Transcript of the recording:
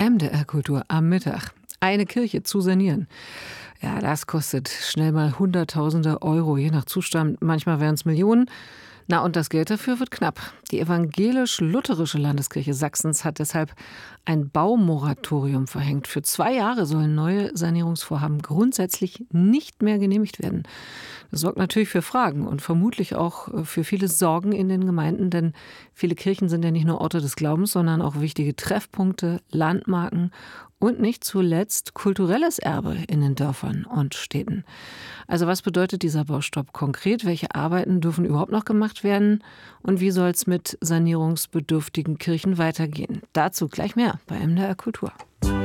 MDR Kultur am Mittag. Eine Kirche zu sanieren. Ja, das kostet schnell mal Hunderttausende Euro, je nach Zustand. Manchmal wären es Millionen. Na, und das Geld dafür wird knapp. Die evangelisch-lutherische Landeskirche Sachsens hat deshalb ein Baumoratorium verhängt. Für 2 Jahre sollen neue Sanierungsvorhaben grundsätzlich nicht mehr genehmigt werden. Das sorgt natürlich für Fragen und vermutlich auch für viele Sorgen in den Gemeinden, denn viele Kirchen sind ja nicht nur Orte des Glaubens, sondern auch wichtige Treffpunkte, Landmarken und nicht zuletzt kulturelles Erbe in den Dörfern und Städten. Also was bedeutet dieser Baustopp konkret? Welche Arbeiten dürfen überhaupt noch gemacht werden? Und wie soll es mit sanierungsbedürftigen Kirchen weitergehen? Dazu gleich mehr bei MDR Kultur.